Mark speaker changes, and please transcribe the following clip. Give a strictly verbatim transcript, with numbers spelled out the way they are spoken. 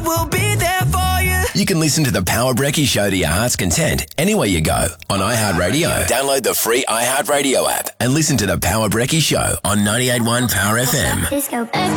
Speaker 1: will be there for you.
Speaker 2: You can listen to the Power Brekkie Show to your heart's content anywhere you go on iHeartRadio. Download the free iHeartRadio app and listen to the Power Brekkie Show on ninety-eight point one Power F M.
Speaker 3: Disco.